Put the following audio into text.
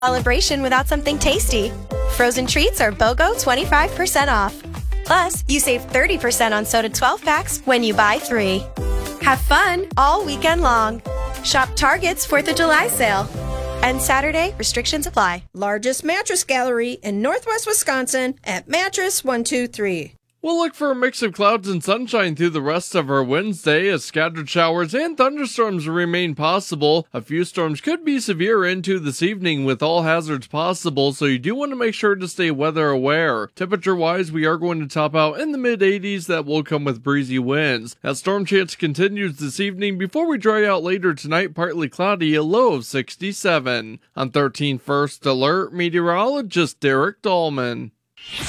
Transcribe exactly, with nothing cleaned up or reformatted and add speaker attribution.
Speaker 1: celebration without something tasty. Frozen treats are BOGO twenty-five percent off. Plus, you save thirty percent on soda twelve packs when you buy three. Have fun all weekend long. Shop Target's fourth of July sale. And Saturday, restrictions apply.
Speaker 2: Largest mattress gallery in Northwest Wisconsin at Mattress one two three.
Speaker 3: We'll look for a mix of clouds and sunshine through the rest of our Wednesday as scattered showers and thunderstorms remain possible. A few storms could be severe into this evening with all hazards possible, so you do want to make sure to stay weather aware. Temperature-wise, we are going to top out in the mid eighties that will come with breezy winds. That storm chance continues this evening before we dry out later tonight, partly cloudy, a low of sixty-seven. On thirteen First Alert, meteorologist Derek Dahlman.